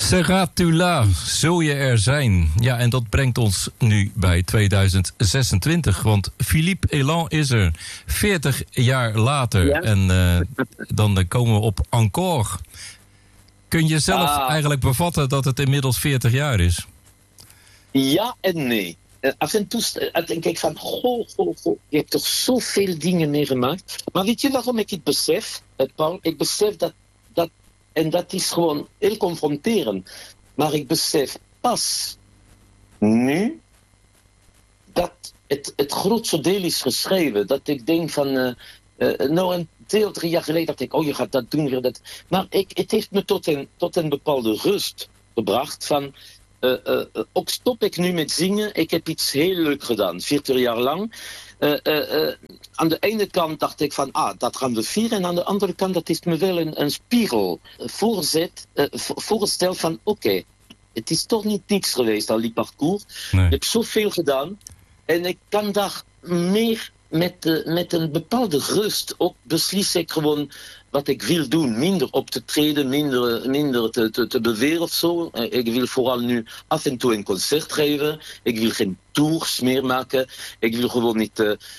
Seras-tu là, zul je er zijn? Ja, en dat brengt ons nu bij 2026. Want Philippe Elan is er 40 jaar later. Ja. En dan komen we op Encore. Kun je zelf eigenlijk bevatten dat het inmiddels 40 jaar is? Ja en nee. Af en toe denk ik van, je hebt toch zoveel dingen meegemaakt. Maar weet je waarom ik het besef, Paul? Ik besef dat, en dat is gewoon heel confronterend. Maar ik besef pas nu dat het grootste deel is geschreven. Dat ik denk van, een 2-3 jaar geleden dacht ik, je gaat dat doen, weer dat. Maar het heeft me tot een bepaalde rust gebracht van... ook stop ik nu met zingen. Ik heb iets heel leuk gedaan, 40 jaar lang. Aan de ene kant dacht ik van, dat gaan we vieren. En aan de andere kant, dat is me wel een spiegel voorstel van, oké, het is toch niet niks geweest al die parcours. Nee. Ik heb zoveel gedaan. En ik kan daar meer met een bepaalde rust ook beslis ik gewoon wat ik wil doen. Minder op te treden, minder te beweren of zo. Ik wil vooral nu af en toe een concert geven. Ik wil geen tours meer maken. Ik wil gewoon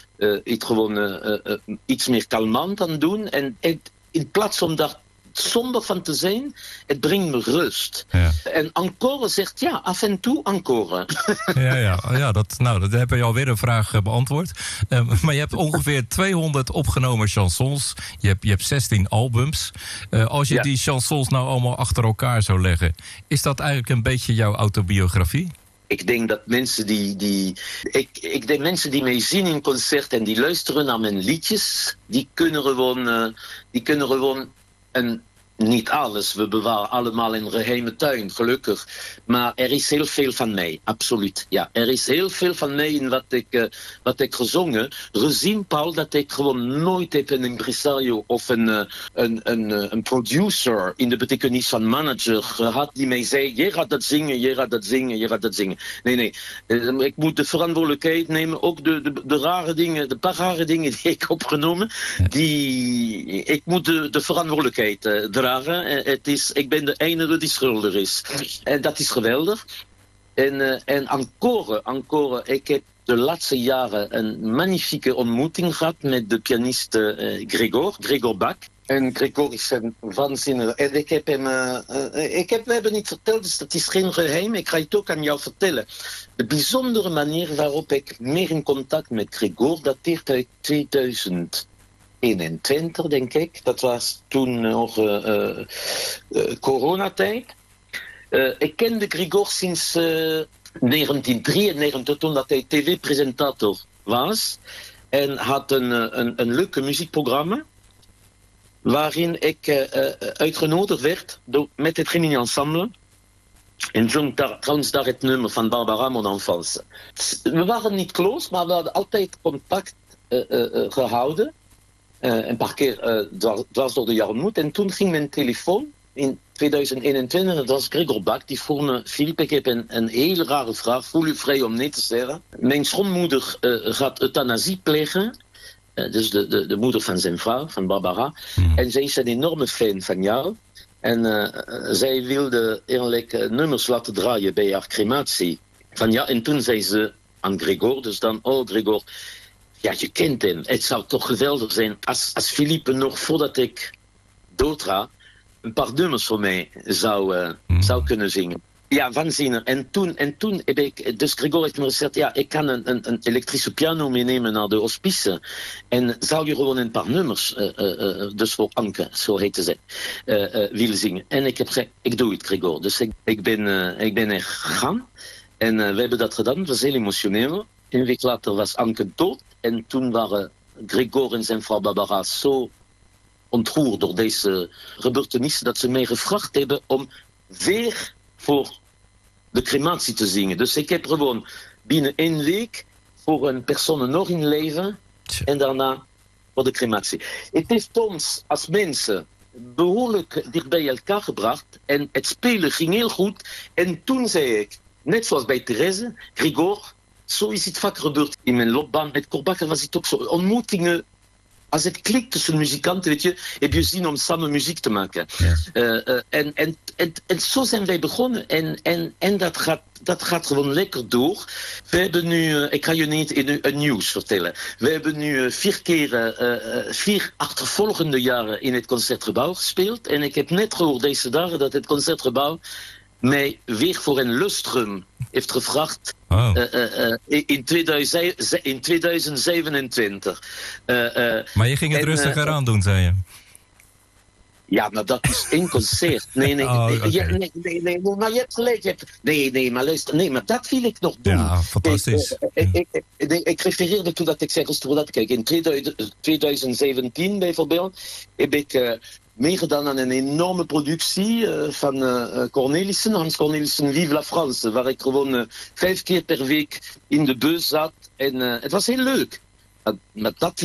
iets meer kalmant aan doen. En in plaats om daar somber van te zijn, het brengt me rust. Ja. En Encore zegt, af en toe Encore. Ja, dat heb je alweer een vraag beantwoord. Maar je hebt ongeveer 200 opgenomen chansons. Je hebt 16 albums. Als je die chansons nou allemaal achter elkaar zou leggen, is dat eigenlijk een beetje jouw autobiografie? Ik denk dat mensen ik denk mensen die mij zien in concert en die luisteren naar mijn liedjes, die kunnen gewoon niet alles. We bewaren allemaal een geheime tuin, gelukkig. Maar er is heel veel van mij, absoluut. Ja, er is heel veel van mij in wat ik gezongen. Gezien, Paul, dat ik gewoon nooit heb een impresario of een producer in de betekenis van manager gehad die mij zei, je gaat dat zingen, je gaat dat zingen, je gaat dat zingen. Nee. Ik moet de verantwoordelijkheid nemen. Ook de rare dingen, de paar rare dingen die ik opgenomen, ik moet de verantwoordelijkheid dragen. Ik ben de enige die schuldig is. En dat is geweldig. En Encore, ik heb de laatste jaren een magnifieke ontmoeting gehad met de pianist Gregor Bach. En Gregor is een waanzinnige. En ik heb hem... we hebben niet verteld, dus dat is geen geheim. Ik ga het ook aan jou vertellen. De bijzondere manier waarop ik meer in contact met Gregor dateert uit 2021, denk ik. Dat was toen nog coronatijd. Ik kende Gregor sinds 1993, toen dat hij tv-presentator was. En had een leuke muziekprogramma. Waarin ik uitgenodigd werd met het Gemini Ensemble. En zong trouwens daar het nummer van Barbara, Mon Enfance. We waren niet close, maar we hadden altijd contact gehouden. Een paar keer dwars door de jaren ontmoet. En toen ging mijn telefoon in 2021, dat was Gregor Bach, die vroeg me, Philippe, ik heb een hele rare vraag, voel u vrij om nee te zeggen. Mijn schoonmoeder gaat euthanasie plegen, dus de moeder van zijn vrouw, van Barbara. En zij is een enorme fan van jou. En zij wilde eigenlijk nummers laten draaien bij haar crematie. En toen zei ze aan Gregor, dus dan, Gregor, ja, je kent hem. Het zou toch geweldig zijn als Philippe nog voordat ik doodga een paar nummers voor mij zou kunnen zingen. Ja, waanzinnig. En toen heb ik... Dus Gregor heeft me gezegd, ik kan een elektrische piano meenemen naar de hospice. En zou je gewoon een paar nummers, dus voor Anke, zo heette ze, willen zingen. En ik heb gezegd, ik doe het, Gregor. Dus ik ben er gegaan. En we hebben dat gedaan. Het was heel emotioneel. Een week later was Anke dood. En toen waren Gregor en zijn vrouw Barbara zo ontroerd door deze gebeurtenissen dat ze mij gevraagd hebben om weer voor de crematie te zingen. Dus ik heb gewoon binnen 1 week voor een persoon nog in leven en daarna voor de crematie. Het heeft ons als mensen behoorlijk dicht bij elkaar gebracht en het spelen ging heel goed. En toen zei ik, net zoals bij Therese, Gregor, zo is het vaak gebeurd in mijn loopbaan. Met Korbakker was het ook zo. Ontmoetingen als het klikt tussen muzikanten, weet je, heb je zin om samen muziek te maken. Ja. En zo zijn wij begonnen. En dat gaat gewoon lekker door. We hebben nu, ik ga je niet een nieuws vertellen. We hebben nu 4 achtervolgende jaren in het Concertgebouw gespeeld. En ik heb net gehoord deze dagen dat het Concertgebouw mij weer voor een lustrum heeft gevraagd. Oh. In 2027. Maar je ging het rustiger aan doen, zei je? Ja, maar dat is één concert. Nee, okay. Maar je hebt gelijk. Nee, maar luister. Nee, maar dat wil ik nog doen. Ja, fantastisch. Ik refereerde toen dat ik zei, kijk, in 2017 bijvoorbeeld heb ik meegedaan aan een enorme productie van Hans Cornelissen, Vive la France, waar ik gewoon 5 keer per week in de bus zat. En het was heel leuk. Maar dat